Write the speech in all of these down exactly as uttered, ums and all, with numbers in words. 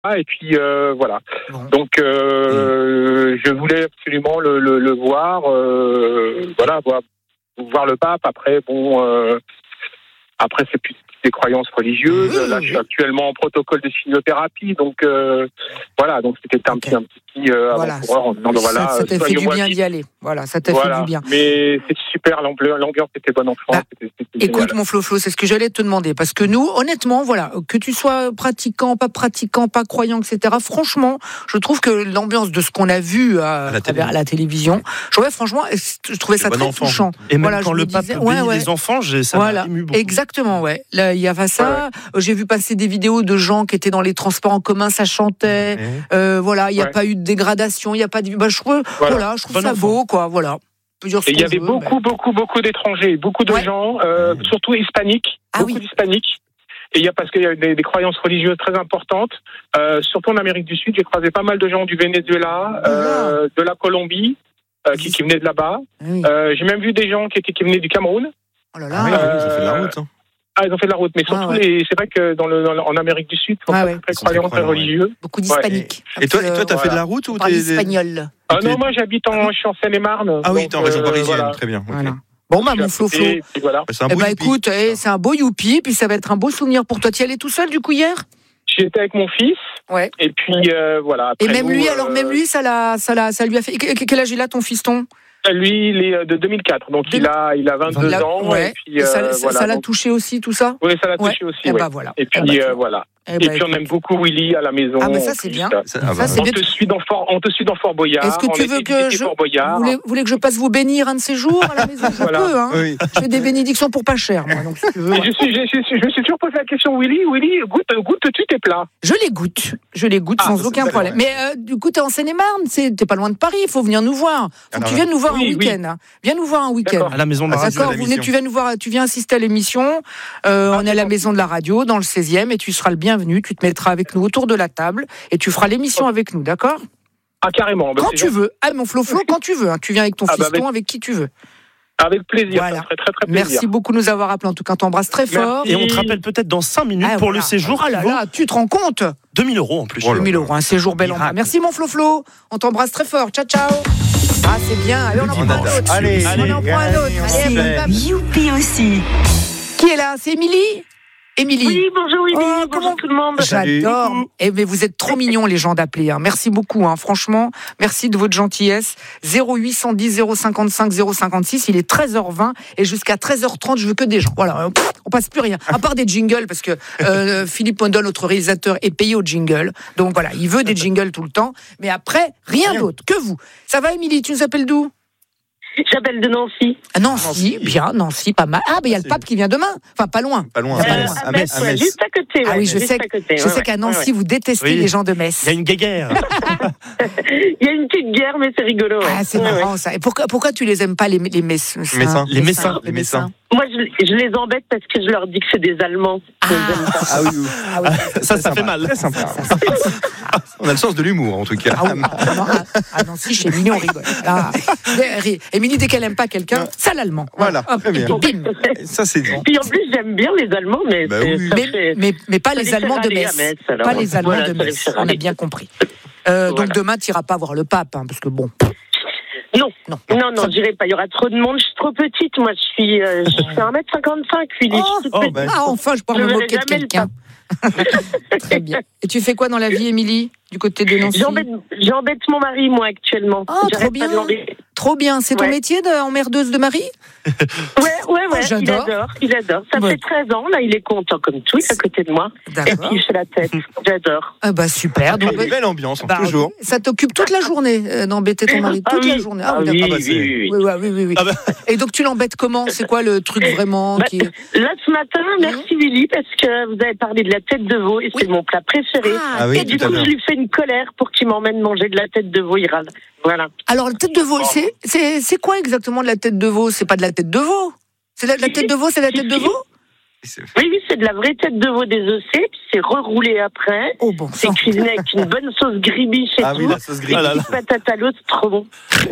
Et puis euh, voilà. Bon. Donc euh, mmh. je voulais absolument le, le, le voir. Euh, voilà, voir, voir le pape. Après, bon, euh, après c'est plus des croyances religieuses. Oui, Là, oui. je suis actuellement en protocole de chimiothérapie. Donc euh, voilà. Donc c'était un okay. petit, un petit euh, voilà. avant-coureur en disant ça, voilà. Ça t'a fait du bien d'y aller. Voilà, ça t'a voilà. fait du bien. Mais c'est super. L'ambiance était bonne en France. Bah, c'était, c'était écoute, génial. mon Flo-Flo, c'est ce que j'allais te demander. Parce que nous, honnêtement, voilà, que tu sois pratiquant, pas pratiquant, pas croyant, et cetera. Franchement, je trouve que l'ambiance de ce qu'on a vu à, à, la, télé. à la télévision, je trouvais franchement, je trouvais ça très enfant. touchant. Et même voilà, quand le pape disais, bénit ouais, ouais. les enfants, j'ai, ça voilà. m'a ému beaucoup. Exactement, ouais. Là, il y avait ça. Ouais, ouais. J'ai vu passer des vidéos de gens qui étaient dans les transports en commun, ça chantait. Ouais. Euh, voilà, il n'y a ouais. pas eu de dégradation, il n'y a pas de. Bah, je trouve, voilà. voilà, je trouve bon ça enfant. beau, quoi. Voilà. Et il y avait veut, beaucoup, mais... beaucoup, beaucoup d'étrangers, beaucoup de ouais. gens, euh, mmh. surtout hispaniques, ah, beaucoup oui. d'hispaniques. Et il y a parce qu'il y a des, des croyances religieuses très importantes, euh, surtout en Amérique du Sud. J'ai croisé pas mal de gens du Venezuela, euh, de la Colombie, euh, qui, qui venaient de là-bas. Oui. Euh, j'ai même vu des gens qui étaient qui venaient du Cameroun. Oh là là, ah oui, euh, ils ont fait de la route. Hein. Ah, ils ont fait de la route, mais surtout, ah, ouais. les, c'est vrai que dans le, dans le, en Amérique du Sud, ils sont ah, ouais. très croyants, très religieux. Ouais. Beaucoup d'hispaniques. Ouais. Et, et toi, et toi, t'as voilà. fait de la route ou t'es espagnol? Ah non, moi, j'habite en, je suis en Seine-et-Marne. Ah oui, t'es en région parisienne, voilà. très bien. Okay. Voilà. Bon, bah, mon Flo-Flo. Voilà. C'est un eh beau bah, écoute, eh, c'est un beau youpi, puis ça va être un beau souvenir pour toi. Tu y allais tout seul, du coup, hier? J'étais avec mon fils. Ouais. Et puis, euh, voilà. Après et même nous, lui, euh... alors, même lui, ça l'a, ça l'a, ça lui a fait. Quel âge il a, ton fiston? Lui, il est de deux mille quatre, donc deux... il a, il a vingt-deux il a... ans. Ouais. Et puis, et ça, euh, ça, voilà, ça l'a donc... touché aussi, tout ça? Oui, ça l'a touché ouais. aussi. Et ouais. bah voilà. Et puis, eh bah, euh, voilà. Eh et bah, puis, écoute. on aime beaucoup Willy à la maison. Ah, mais ça, c'est bien. Ça, ah, ça, bah, c'est on, bien. te suit dans Fort, on te suit dans Fort Boyard. Est-ce que tu veux que je. Vous voulez, vous voulez que je passe vous bénir un de ces jours à la maison? Je voilà. peux, hein. Oui. Je fais des bénédictions pour pas cher, moi. Donc, si tu veux. je, suis, je, suis, je me suis toujours posé la question, Willy. Willy, goûte, goûtes-tu tes plats? Je les goûte. Je les goûte ah, sans aucun problème. Mais euh, du coup, t'es en Seine-et-Marne. T'es pas loin de Paris. Il faut venir nous voir. Faut Alors, que tu viennes nous voir oui, un week-end. Oui. Viens nous voir un week-end. À la maison de la radio. D'accord. Vous venez, tu viens nous voir. Tu viens assister à l'émission. Euh, on est à la maison de la radio, dans le seizième, et tu seras le bienvenu. Tu te mettras avec nous autour de la table et tu feras l'émission avec nous, d'accord? Ah, carrément. Bah, quand tu veux. Ah, mon Flo-Flo, quand tu veux. Hein. Tu viens avec ton ah, fiston, bah, avec... avec qui tu veux. Avec plaisir, voilà. Ça serait très, très plaisir. Merci beaucoup de nous avoir appelés. En tout cas, on t'embrasse très fort. Merci. Et on te rappelle peut-être dans cinq minutes ah, pour voilà. le séjour. Ah là là, tu te rends compte? deux mille euros en plus. deux mille euros, un séjour bel en bas. Merci, mon Flo-Flo. On t'embrasse très fort. Ciao, ciao. Ah, c'est bien. Allez, on en prend un autre. Allez, on en prend un autre. Allez, youpi aussi. Qui est là? C'est Émilie? Émilie. Oui, bonjour Émilie, oh, bonjour comment... tout le monde. J'adore. Eh mais vous êtes trop mignons les gens d'appeler. Hein. Merci beaucoup, hein. Franchement. Merci de votre gentillesse. zéro huit cent dix zéro cinquante-cinq zéro cinquante-six. Il est treize heures vingt et jusqu'à treize heures trente, je veux que des gens. Voilà, on passe plus rien. À part des jingles parce que euh, Philippe Mondol, notre réalisateur, est payé au jingle. Donc voilà, il veut des jingles tout le temps. Mais après, rien, rien. d'autre que vous. Ça va, Émilie? Tu nous appelles d'où? J'appelle de Nancy. Ah, Nancy, Nancy, bien, Nancy, pas mal. Ah, mais il y a le pape qui vient demain. Enfin, pas loin. Pas loin. Euh, pas loin. À Metz, ouais, juste à côté. Ouais, ah oui, je sais, côté, je ouais, sais ouais, qu'à Nancy, ouais, ouais. vous détestez oui. les gens de Metz. Il y a une guéguerre. Il y a une petite guerre, mais c'est rigolo. Ouais. Ah, c'est ouais, marrant ouais. ça. Et pourquoi, pourquoi tu les aimes pas, les, les Messins? Messins. Les Messins. Les Messins. Moi, je, je les embête parce que je leur dis que c'est des Allemands. Ah, ah oui, oui. Ah, oui. Ça, ça fait mal. Très sympa. On a le sens de l'humour, en tout cas. Ah, oui. ah, non, ah non, si, chez Émilie, on rigole. Ah. Émilie, dès qu'elle aime pas quelqu'un, c'est l'allemand. Voilà, hop, très bien. Et bim. Ça, c'est bon. Puis en plus, j'aime bien les Allemands, mais... Bah oui. mais, fait... mais, mais pas les Allemands de Metz. Metz pas les Allemands voilà, de Metz, on a bien compris. Voilà. Euh, donc demain, tu n'iras pas voir le pape, hein, parce que bon... Non, non, non, non, je dirais pas. Il y aura trop de monde. Je suis trop petite. Moi, je suis, euh, je fais un mètre cinquante-cinq. Philippe. Oh, oh, bah, ah, enfin, je peux me moquer de quelqu'un. Très bien. Et tu fais quoi dans la vie, Émilie, du côté de Nancy? J'embête, j'embête mon mari, moi, actuellement. Oh, trop bien. Trop bien. C'est ton ouais. métier d'emmerdeuse de mari? Ouais, ouais, ouais. Oh, j'adore. Il adore, il adore. Ça ouais. fait treize ans, là, il est content comme tout, il est à côté de moi. D'accord. Et puis, je fais la tête. J'adore. Ah, bah, super. Donc, une belle ambiance, bah, toujours. Ça t'occupe toute la journée euh, d'embêter ton mari? Toute ah, la oui. journée. Ah, ah, oui, ah, bah, oui, oui, oui. oui, oui, oui, oui. Ah, bah. Et donc, tu l'embêtes comment? C'est quoi le truc vraiment bah, qui... Là, ce matin, merci Willy, parce que vous avez parlé de la tête de veau, et oui. c'est mon plat préféré. Ah, oui, et du coup, je lui fais une colère pour qu'il m'emmène manger de la tête de veau, il râle. Voilà. Alors, la tête de veau, c'est, c'est, c'est quoi exactement de la tête de veau? C'est pas de la tête de veau? C'est la, la tête de veau, c'est la tête de veau? Oui, oui, c'est de la vraie tête de veau désossée, puis c'est reroulé après. Oh bon c'est cuisiné avec une bonne sauce gribiche et ah tout. Oui, la sauce gribiche. Et ah patate à l'eau, c'est trop bon.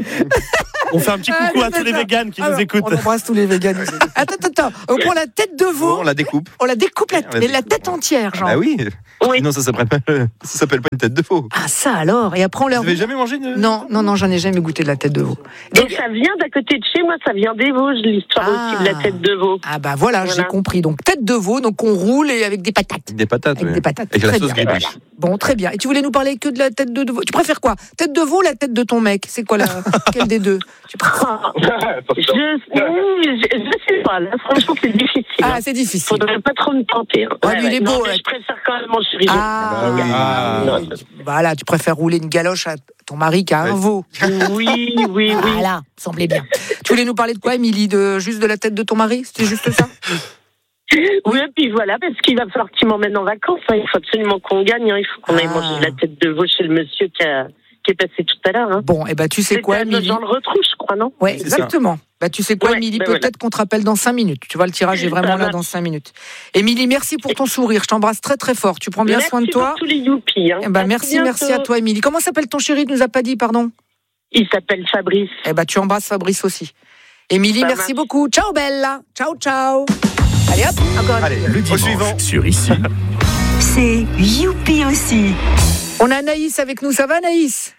On fait un petit coucou ah, à tous les véganes qui alors, nous écoutent. On embrasse tous les véganes. Attends, attends, attends. On prend la tête de veau. On la découpe. On la découpe, la, la, la tête entière, genre. Ah oui. Oui. Sinon, ça s'appelle pas, ça s'appelle pas une tête de veau. Ah, ça alors. Et après, on leur. Vous avez jamais mangé une... Non, non, non, j'en ai jamais goûté de la tête de veau. Donc, et ça vient d'à côté de chez moi, ça vient des Vosges, l'histoire ah. aussi de la tête de veau. Ah bah voilà, voilà. J'ai compris. Donc tête de veau, donc on roule et avec des patates. Des patates, Avec ouais. des patates. Avec très la sauce bien. gribouille. Bon, très bien. Et tu voulais nous parler que de la tête de veau. Tu préfères quoi? Tête de veau ou la tête de ton mec? C'est quoi la quelle des deux? Tu préfères... je, je, je sais pas, là, franchement, c'est difficile. Ah, c'est difficile. Faudrait pas trop me tenter. Hein. Ah, Ouais, lui, il est ouais. beau. Non, Ouais. je préfère quand même mon chéri. Ah, bah oui. ah, Non, oui. Voilà, tu préfères rouler une galoche à ton mari qu'à un Ouais. veau. Oui, oui, oui. Voilà, semblait bien. Tu voulais nous parler de quoi, Émilie? De juste de la tête de ton mari? C'était juste ça? Oui, et puis voilà, parce qu'il va falloir qu'il m'emmène en vacances. Hein. Il faut absolument qu'on gagne. Hein. Il faut qu'on aille Ah. manger de la tête de veau chez le monsieur qui, a, qui est passé tout à l'heure. Hein. Bon, et eh ben tu sais C'était quoi, à Émilie? Dans le retrouche, je crois, non? Ouais, C'est exactement. Bah, tu sais quoi, Ouais, Émilie, ben peut-être voilà. qu'on te rappelle dans cinq minutes. Tu vois, le tirage est vraiment Ça là marche. dans cinq minutes. Émilie, merci pour ton sourire. Je t'embrasse très très fort. Tu prends bien Merci soin de toi. pour tous les youpies. Hein. Eh ben, À merci, bientôt. merci à toi, Émilie. Comment s'appelle ton chéri? Tu nous as pas dit, pardon. Il s'appelle Fabrice. Eh ben, tu embrasses Fabrice aussi. Émilie, Ça merci marche. beaucoup. Ciao, Bella. Ciao, ciao. Allez hop, encore un Allez, petit. le Au dimanche. suivant. Sur ici. C'est Youpi aussi. On a Anaïs avec nous. Ça va, Anaïs?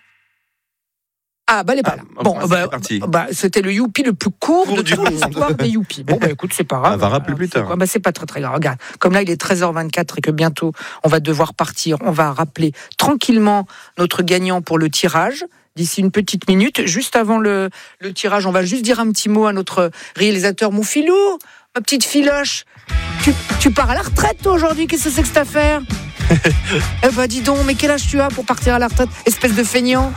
Ah, bah, elle est pas Ah, là. en Bon, principe, bah, c'est parti. bah, c'était le youpi le plus court Court de du toute monde. l'histoire des youpis. Bon, bah, écoute, c'est pas grave. On va rappeler plus C'est tard. quoi Bah, c'est pas très, très grave. Regarde, comme là, il est treize heures vingt-quatre et que bientôt, on va devoir partir. On va rappeler tranquillement notre gagnant pour le tirage. D'ici une petite minute, juste avant le, le tirage, on va juste dire un petit mot à notre réalisateur. Mon filou, ma petite filoche, tu, tu pars à la retraite toi aujourd'hui, qu'est-ce que c'est que cette affaire? Eh ben dis donc, mais quel âge tu as pour partir à la retraite? Espèce de feignant.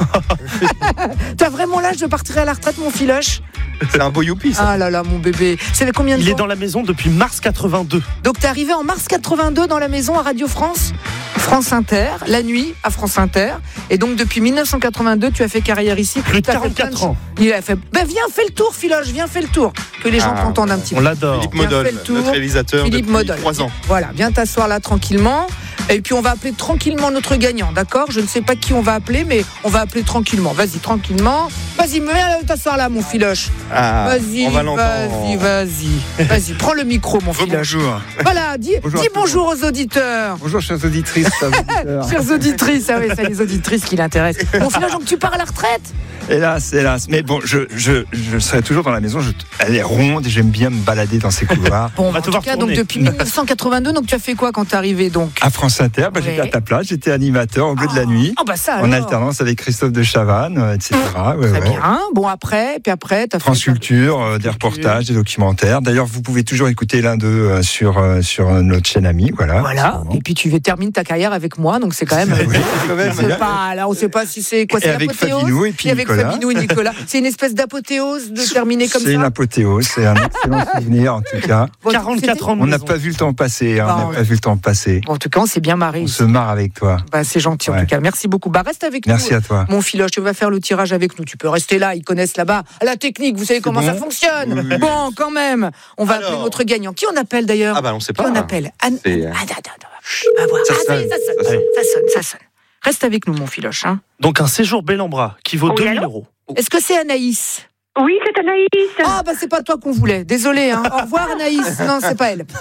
T'as vraiment l'âge de partir à la retraite, mon filoche? C'est un beau youpi, ça. Ah là là, mon bébé. C'est combien de Il temps? est dans la maison depuis mars quatre-vingt-deux. Donc t'es arrivé en mars quatre-vingt-deux dans la maison à Radio France, France Inter, la nuit à France Inter. Et donc depuis mille neuf cent quatre-vingt-deux, tu as fait carrière ici. Plus de T'as fait plein quarante-quatre ans. Il a fait. Ben viens, fais le tour, Filoche, viens, fais le tour. Que les gens Ah, t'entendent un petit On peu. l'adore. Philippe Bien Modol, fait le tour. notre réalisateur Philippe depuis Modol. trois ans. Voilà, viens t'asseoir là tranquillement. Et puis on va appeler tranquillement notre gagnant, d'accord? Je ne sais pas qui on va appeler, mais on va appeler tranquillement. Vas-y, tranquillement. Vas-y, viens t'asseoir là, mon Filoche. Ah, Vas-y, on va vas-y, l'entendre. vas-y. Vas-y, prends le micro, mon Filoche. Bonjour. Voilà, dis Bonjour dis à tout le bonjour aux auditeurs. Bonjour, chers auditrices, chers auditeurs. Chères auditrices, ah oui, c'est les auditrices qui l'intéressent. Mon Filoche, donc tu pars à la retraite? Hélas, hélas. Mais bon, je, je, je serai toujours dans la maison. Je, elle est ronde et j'aime bien me balader dans ces couloirs. Bon, va en te tout voir cas, donc tourner. depuis mille neuf cent quatre-vingt-deux, donc tu as fait quoi quand t'es arrivé donc? À France Inter, bah, j'étais Ouais. à ta place. J'étais animateur au bleu de la nuit. Oh bah ça En alors. alternance avec Christophe de Chavannes, euh, et cetera. Ouais, Très ouais. bien. Bon après, puis après, t'as fait. France Culture, euh, des reportages, des documentaires. D'ailleurs, vous pouvez toujours écouter l'un d'eux euh, sur, euh, sur notre chaîne amie. Voilà. Voilà. Et puis tu termines ta carrière avec moi, donc c'est quand même. Oui, quand même. C'est pas, là, on sait pas si c'est quoi. Et C'est avec l'apothéose. Fabinou et puis Et avec Nicolas. Fabinou et Nicolas. C'est une espèce d'apothéose de terminer comme ça. C'est une apothéose, c'est un excellent souvenir en tout cas. Bon, quarante-quatre c'était- ans de On n'a maison. pas vu le temps passer, hein, Non, on n'a ouais. pas vu le temps passer. Bon, en tout cas, on s'est bien marré. On se marre avec toi. Bah, c'est gentil en Ouais. tout cas. Merci beaucoup. Bah, reste avec Merci nous. à toi. Mon Filoche, tu vas faire le tirage avec nous. Tu peux rester là, ils connaissent là-bas. La technique, vous savez comment bon ça fonctionne. Oui, oui. Bon, quand même. On va Alors. appeler notre gagnant. Qui on appelle d'ailleurs? Ah bah on sait Qui pas. on appelle? Anne. C'est, euh, Ah, attends, attends. Chut, on va voir. Ça Ah, ça y est, sonne, ça sonne. ça sonne. Ça sonne, ça sonne. Reste avec nous, mon Filoche. Hein. Donc un séjour bel en bras qui vaut Oui, deux mille allô euros. Est-ce que c'est Anaïs? Oui, c'est Anaïs. Ah, bah, c'est pas toi qu'on voulait. Désolé, hein. Au revoir, Anaïs. Non, c'est pas elle.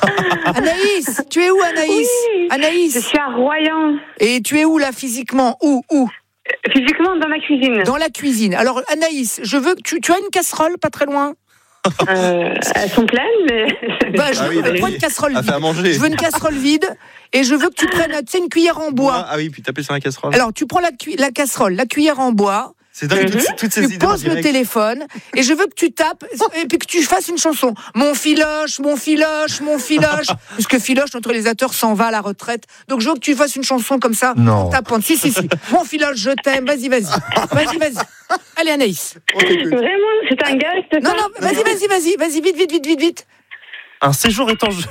Anaïs, tu es où, Anaïs? Oui, Anaïs. je suis à Royan, Et tu es où, là, physiquement? Où? Où? physiquement dans ma cuisine. Dans la cuisine. Alors, Anaïs, je veux que tu, tu as une casserole pas très loin? Euh, elles sont pleines, mais... Bah, je Ah veux oui, bah prends oui. une casserole À vide. faire manger. Je veux une casserole vide et je veux que tu prennes, tu sais, une cuillère en bois. Ah oui, puis taper sur la casserole. Alors, tu prends la, cu- la casserole, la cuillère en bois, C'est dingue, toutes, toutes ces tu idées en poses le direct. téléphone et je veux que tu tapes et puis que tu fasses une chanson. Mon Filoche, mon Filoche, mon Filoche. Puisque Filoche, notre réalisateur, s'en va à la retraite. Donc, je veux que tu fasses une chanson comme ça. Non. En tapant. Si, si, si. Mon Filoche, je t'aime. Vas-y, vas-y. Vas-y, vas-y. Allez, Anaïs. On t'écoute. Vraiment, c'est un gars, c'est Non, ça non, vas-y, vas-y, vas-y. Vas-y, vite, vite, vite, vite, vite. Un séjour est en jeu.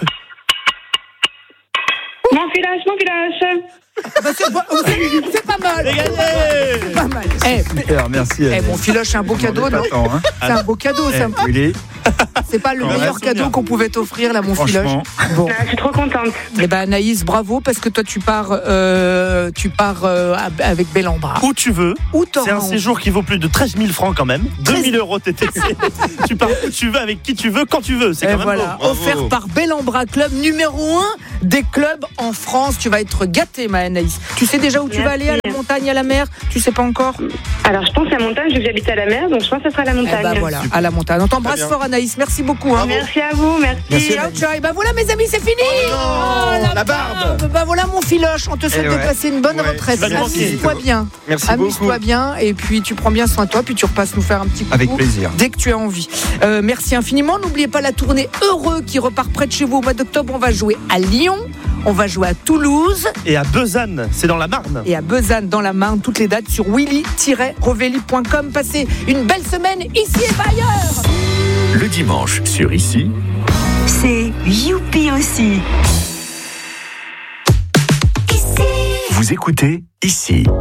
Mon village, mon village. Bah, c'est pas, c'est pas mal. C'est pas mal. Eh, Super, merci. eh, mon Filoche, c'est un beau cadeau, non? Attends, hein. C'est un beau cadeau, Eh, ça. vous voulez C'est pas le Ouais, meilleur souvenir. cadeau qu'on pouvait t'offrir, là, mon filoche. Franchement. Bon. Ah, je suis trop contente. Eh ben, Anaïs, bravo, parce que toi, tu pars, euh, tu pars euh, avec Bellambra. Où tu veux. Où t'auras C'est un envie. séjour qui vaut plus de treize mille francs quand même. deux mille euros T T C. Tu pars où tu veux, avec qui tu veux, quand tu veux. C'est Et quand même voilà, beau. Bravo. offert par Bellambra Club, numéro un des clubs en France. Tu vas être gâtée, ma Anaïs. Tu sais déjà où tu Merci. vas aller, à la montagne, à la mer? Tu sais pas encore? Alors, je pense à la montagne, vu que j'habite à la mer, donc je pense que ce sera la Eh montagne. ben voilà, à la montagne. On t'embrasse Très bien. fort, Anaïs. Merci beaucoup. Hein. Merci à vous, merci. Merci. Ciao, ciao. Et ben voilà, mes amis, c'est fini. non, la barbe. Ben voilà, mon filoche. On te souhaite Eh de ouais. passer une bonne Ouais, retraite. tu vas le manquer. Amuse-toi bien. Merci beaucoup. Amuse-toi bien. Et puis, tu prends bien soin de toi. Puis, tu repasses nous faire un petit coucou. Avec plaisir. Dès que tu as envie. Euh, merci infiniment. N'oubliez pas la tournée Heureux qui repart près de chez vous au mois d'octobre. On va jouer à Lyon. On va jouer à Toulouse Et à Besanne, c'est dans la Marne. et à Besanne dans la Marne. Toutes les dates sur willy tiret rovelli point com. Passez une belle semaine ici et pas ailleurs. Le dimanche sur Ici, C'est Youpi aussi. vous écoutez Ici.